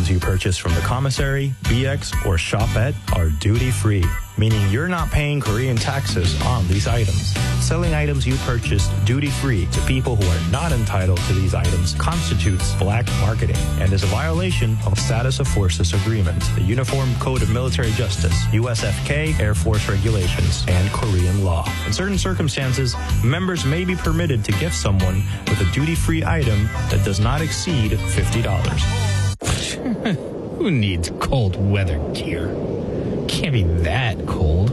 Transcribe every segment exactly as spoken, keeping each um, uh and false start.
items you purchase from the commissary, B X, or shopette are duty-free, meaning you're not paying Korean taxes on these items. Selling items you purchased duty-free to people who are not entitled to these items constitutes black marketing and is a violation of Status of Forces Agreement, the Uniform Code of Military Justice, U S F K, Air Force regulations, and Korean law. In certain circumstances, members may be permitted to gift someone with a duty-free item that does not exceed fifty dollars. Who needs cold weather gear? Can't be that cold.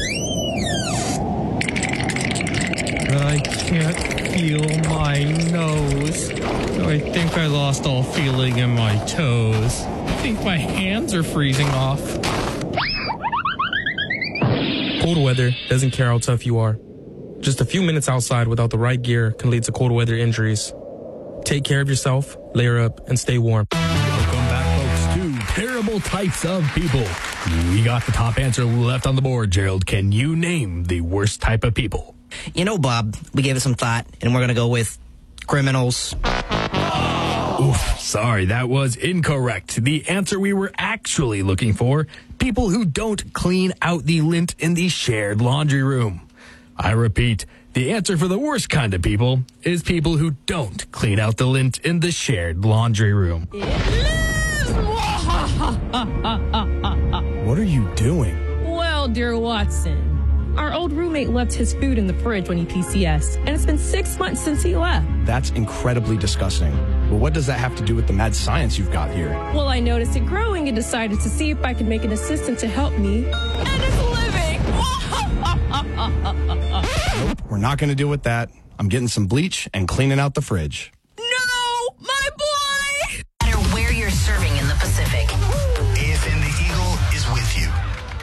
I can't feel my nose. I think I lost all feeling in my toes. I think my hands are freezing off. Cold weather doesn't care how tough you are. Just a few minutes outside without the right gear can lead to cold weather injuries. Take care of yourself, layer up, and stay warm. Welcome back, folks, to Terrible Types of People. We got the top answer left on the board, Gerald. Can you name the worst type of people? You know, Bob, we gave it some thought, and we're going to go with criminals. Oof, sorry, that was incorrect. The answer we were actually looking for, people who don't clean out the lint in the shared laundry room. I repeat, the answer for the worst kind of people is people who don't clean out the lint in the shared laundry room. What are you doing? Well, dear Watson, our old roommate left his food in the fridge when he P C S'd, and it's been six months since he left. That's incredibly disgusting. But what does that have to do with the mad science you've got here? Well, I noticed it growing and decided to see if I could make an assistant to help me. And it's living! Nope, we're not going to deal with that. I'm getting some bleach and cleaning out the fridge. No! My boy! No matter where you're serving in the Pacific,